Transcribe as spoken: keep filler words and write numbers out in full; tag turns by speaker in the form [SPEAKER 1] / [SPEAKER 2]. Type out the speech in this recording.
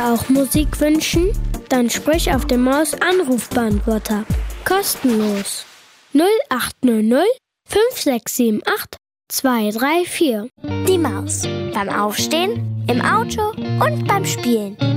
[SPEAKER 1] auch Musik wünschen? Dann sprich auf dem Maus-Anrufbeantworter. Kostenlos. null acht null null fünf sechs sieben acht zwei drei vier.
[SPEAKER 2] Die Maus. Beim Aufstehen, im Auto und beim Spielen.